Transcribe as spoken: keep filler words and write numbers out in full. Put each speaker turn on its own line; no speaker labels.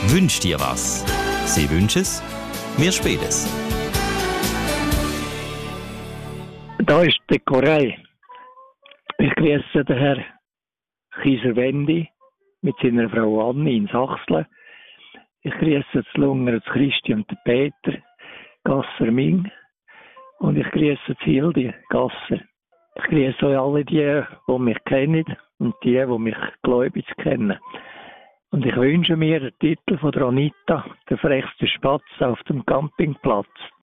Wünsch dir was. Sie wünschen es, wir spielen es.
Da ist die Korei. Ich grüße den Herrn Kieser-Wendi mit seiner Frau Anni in Sachsen. Ich grüße das Lunger, das Christi und den Peter Gasser-Ming. Und ich grüße die Hilde Gasser. Ich grüße euch alle die, die mich kennen und die, die mich gläubig kennen. Und ich wünsche mir den Titel von der Anita, der frechste Spatz auf dem Campingplatz.